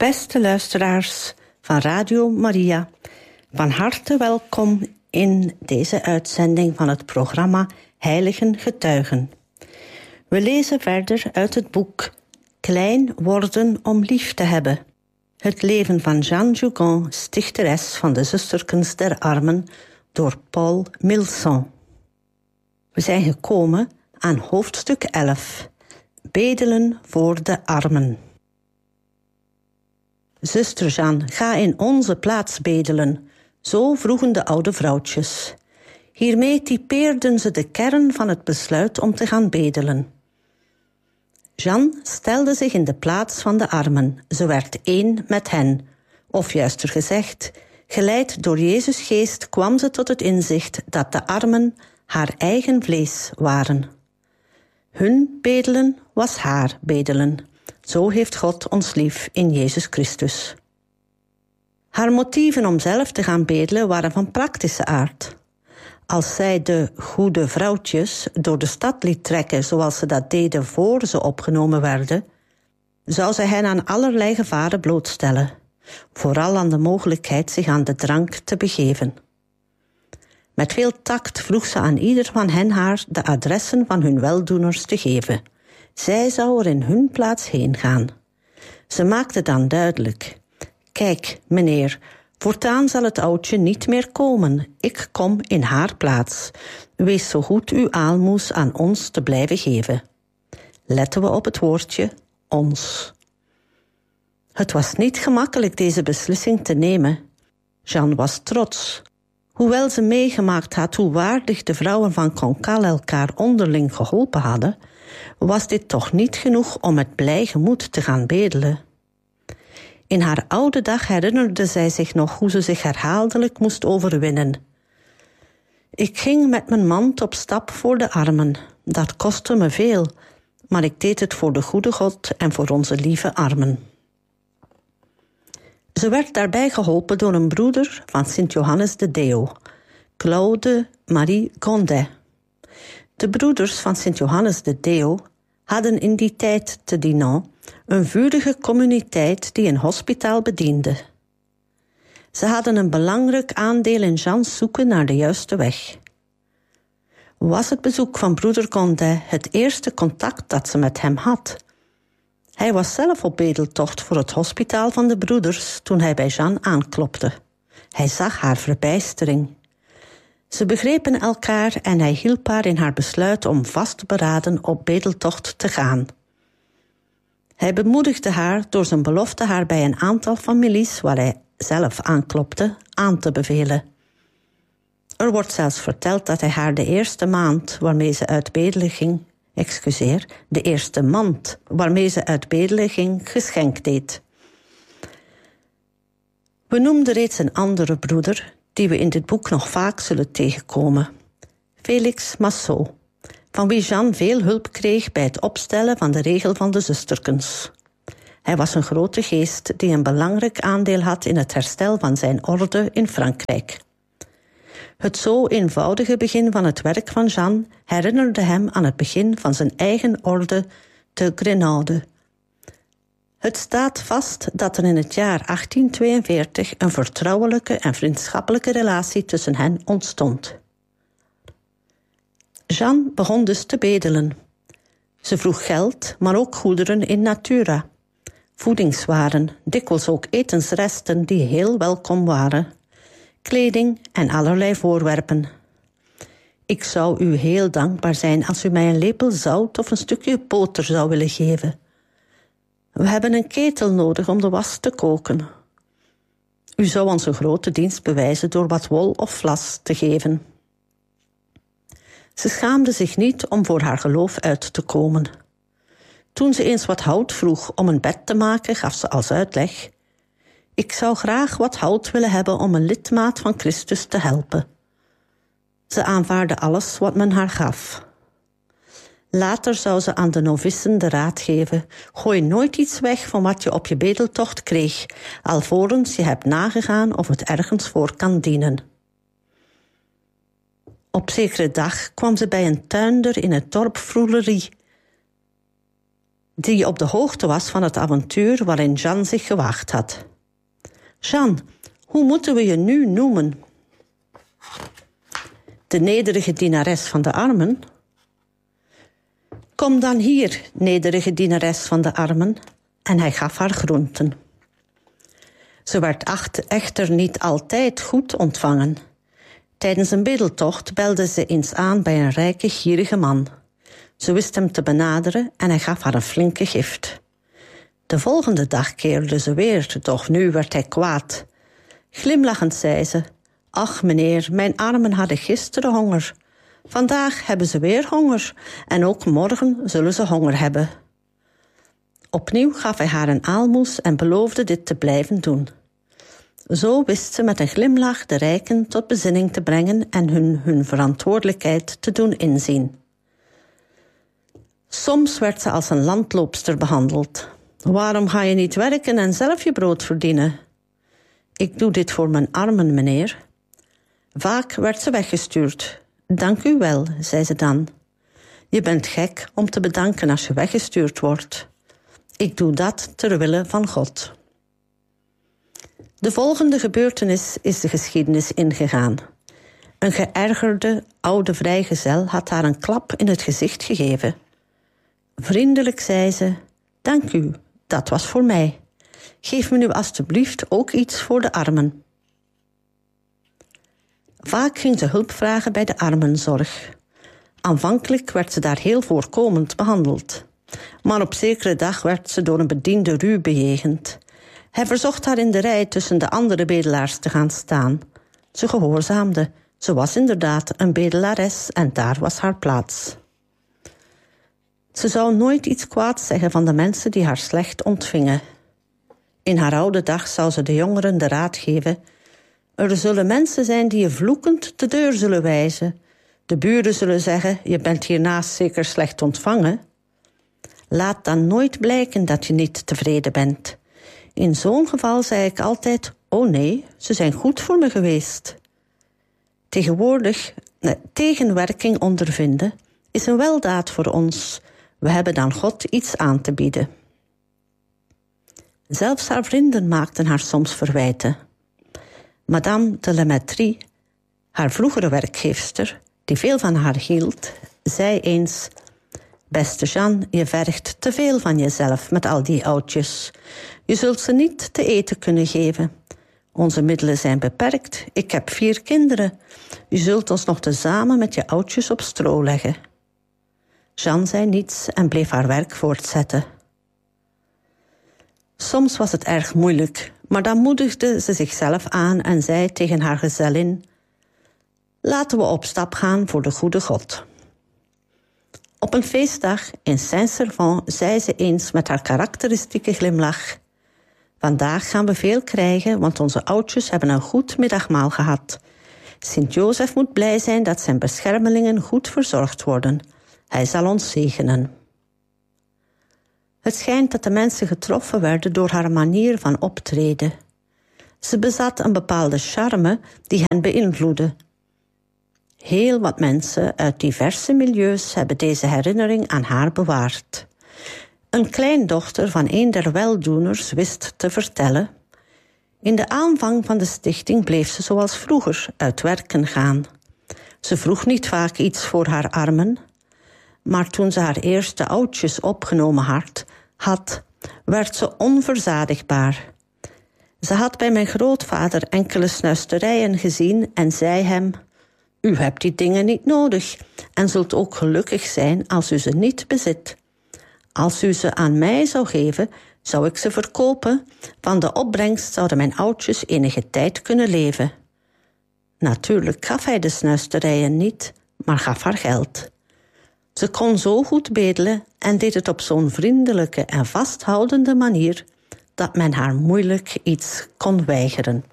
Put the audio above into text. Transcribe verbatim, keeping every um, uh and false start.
Beste luisteraars van Radio Maria, van harte welkom in deze uitzending van het programma Heiligen Getuigen. We lezen verder uit het boek Klein worden om lief te hebben. Het leven van Jeanne Jugon, stichteres van de Zusterkens der Armen, door Paul Milson. We zijn gekomen aan hoofdstuk elf, Bedelen voor de armen. Zuster Jeanne, ga in onze plaats bedelen, zo vroegen de oude vrouwtjes. Hiermee typeerden ze de kern van het besluit om te gaan bedelen. Jeanne stelde zich in de plaats van de armen. Ze werd één met hen. Of juister gezegd, geleid door Jezus' geest kwam ze tot het inzicht dat de armen haar eigen vlees waren. Hun bedelen was haar bedelen. Zo heeft God ons lief in Jezus Christus. Haar motieven om zelf te gaan bedelen waren van praktische aard. Als zij de goede vrouwtjes door de stad liet trekken zoals ze dat deden voor ze opgenomen werden, zou zij hen aan allerlei gevaren blootstellen, vooral aan de mogelijkheid zich aan de drank te begeven. Met veel tact vroeg ze aan ieder van hen haar de adressen van hun weldoeners te geven. Zij zou er in hun plaats heen gaan. Ze maakte dan duidelijk: kijk, meneer, voortaan zal het oudje niet meer komen. Ik kom in haar plaats. Wees zo goed uw aalmoes aan ons te blijven geven. Letten we op het woordje ons. Het was niet gemakkelijk deze beslissing te nemen. Jeanne was trots. Hoewel ze meegemaakt had hoe waardig de vrouwen van Concal elkaar onderling geholpen hadden, was dit toch niet genoeg om met blij gemoed te gaan bedelen. In haar oude dag herinnerde zij zich nog hoe ze zich herhaaldelijk moest overwinnen. Ik ging met mijn mand op stap voor de armen. Dat kostte me veel, maar ik deed het voor de goede God en voor onze lieve armen. Ze werd daarbij geholpen door een broeder van Sint Johannes de Deo, Claude Marie Gondet. De broeders van Sint Johannes de Deo hadden in die tijd te Dinan een vurige communiteit die een hospitaal bediende. Ze hadden een belangrijk aandeel in Jeanne's zoeken naar de juiste weg. Was het bezoek van broeder Gondet het eerste contact dat ze met hem had? Hij was zelf op bedeltocht voor het hospitaal van de broeders toen hij bij Jeanne aanklopte. Hij zag haar verbijstering. Ze begrepen elkaar en hij hielp haar in haar besluit om vastberaden op bedeltocht te gaan. Hij bemoedigde haar door zijn belofte haar bij een aantal families waar hij zelf aanklopte aan te bevelen. Er wordt zelfs verteld dat hij haar de eerste maand waarmee ze uit bedelen ging, excuseer, de eerste mand waarmee ze uit bedelen ging, geschenkt deed. We noemden reeds een andere broeder die we in dit boek nog vaak zullen tegenkomen. Felix Massot, van wie Jeanne veel hulp kreeg bij het opstellen van de regel van de zusterkens. Hij was een grote geest die een belangrijk aandeel had in het herstel van zijn orde in Frankrijk. Het zo eenvoudige begin van het werk van Jeanne herinnerde hem aan het begin van zijn eigen orde te Grenade. Het staat vast dat er in het jaar achttien tweeënveertig een vertrouwelijke en vriendschappelijke relatie tussen hen ontstond. Jeanne begon dus te bedelen. Ze vroeg geld, maar ook goederen in natura. Voedingswaren, dikwijls ook etensresten die heel welkom waren. Kleding en allerlei voorwerpen. Ik zou u heel dankbaar zijn als u mij een lepel zout of een stukje boter zou willen geven. We hebben een ketel nodig om de was te koken. U zou ons een grote dienst bewijzen door wat wol of vlas te geven. Ze schaamde zich niet om voor haar geloof uit te komen. Toen ze eens wat hout vroeg om een bed te maken, gaf ze als uitleg: ik zou graag wat hout willen hebben om een lidmaat van Christus te helpen. Ze aanvaardde alles wat men haar gaf. Later zou ze aan de novissen de raad geven: gooi nooit iets weg van wat je op je bedeltocht kreeg, alvorens je hebt nagegaan of het ergens voor kan dienen. Op zekere dag kwam ze bij een tuinder in het dorp Froulerie. die op de hoogte was van het avontuur waarin Jeanne zich gewaagd had. Jeanne, hoe moeten we je nu noemen? De nederige dienares van de armen? Kom dan hier, nederige dienares van de armen, en hij gaf haar groenten. Ze werd echter niet altijd goed ontvangen. Tijdens een bedeltocht belde ze eens aan bij een rijke, gierige man. Ze wist hem te benaderen en hij gaf haar een flinke gift. De volgende dag keerde ze weer, doch nu werd hij kwaad. Glimlachend zei ze: ach meneer, mijn armen hadden gisteren honger. Vandaag hebben ze weer honger en ook morgen zullen ze honger hebben. Opnieuw gaf hij haar een aalmoes en beloofde dit te blijven doen. Zo wist ze met een glimlach de rijken tot bezinning te brengen en hun hun verantwoordelijkheid te doen inzien. Soms werd ze als een landloopster behandeld. Waarom ga je niet werken en zelf je brood verdienen? Ik doe dit voor mijn armen, meneer. Vaak werd ze weggestuurd. Dank u wel, zei ze dan. Je bent gek om te bedanken als je weggestuurd wordt. Ik doe dat ter wille van God. De volgende gebeurtenis is de geschiedenis ingegaan. Een geërgerde oude vrijgezel had haar een klap in het gezicht gegeven. Vriendelijk zei ze: dank u, dat was voor mij. Geef me nu alstublieft ook iets voor de armen. Vaak ging ze hulp vragen bij de armenzorg. Aanvankelijk werd ze daar heel voorkomend behandeld. Maar op zekere dag werd ze door een bediende ruw bejegend. Hij verzocht haar in de rij tussen de andere bedelaars te gaan staan. Ze gehoorzaamde. Ze was inderdaad een bedelares en daar was haar plaats. Ze zou nooit iets kwaads zeggen van de mensen die haar slecht ontvingen. In haar oude dag zou ze de jongeren de raad geven: er zullen mensen zijn die je vloekend de deur zullen wijzen. De buren zullen zeggen: je bent hiernaast zeker slecht ontvangen. Laat dan nooit blijken dat je niet tevreden bent. In zo'n geval zei ik altijd: oh nee, ze zijn goed voor me geweest. Tegenwoordig, nee, tegenwerking ondervinden is een weldaad voor ons. We hebben dan God iets aan te bieden. Zelfs haar vrienden maakten haar soms verwijten. Madame de La Mettrie, haar vroegere werkgeefster, die veel van haar hield, zei eens: beste Jeanne, je vergt te veel van jezelf met al die oudjes. Je zult ze niet te eten kunnen geven. Onze middelen zijn beperkt. Ik heb vier kinderen. Je zult ons nog tezamen met je oudjes op stro leggen. Jeanne zei niets en bleef haar werk voortzetten. Soms was het erg moeilijk, maar dan moedigde ze zichzelf aan en zei tegen haar gezellin: laten we op stap gaan voor de goede God. Op een feestdag in Saint-Servan zei ze eens met haar karakteristieke glimlach: vandaag gaan we veel krijgen, want onze oudjes hebben een goed middagmaal gehad. Sint-Jozef moet blij zijn dat zijn beschermelingen goed verzorgd worden. Hij zal ons zegenen. Het schijnt dat de mensen getroffen werden door haar manier van optreden. Ze bezat een bepaalde charme die hen beïnvloedde. Heel wat mensen uit diverse milieus hebben deze herinnering aan haar bewaard. Een kleindochter van een der weldoeners wist te vertellen: in de aanvang van de stichting bleef ze zoals vroeger uit werken gaan. Ze vroeg niet vaak iets voor haar armen, maar toen ze haar eerste oudjes opgenomen had, had, werd ze onverzadigbaar. Ze had bij mijn grootvader enkele snuisterijen gezien en zei hem: u hebt die dingen niet nodig en zult ook gelukkig zijn als u ze niet bezit. Als u ze aan mij zou geven, zou ik ze verkopen. Van de opbrengst zouden mijn oudjes enige tijd kunnen leven. Natuurlijk gaf hij de snuisterijen niet, maar gaf haar geld. Ze kon zo goed bedelen en deed het op zo'n vriendelijke en vasthoudende manier dat men haar moeilijk iets kon weigeren.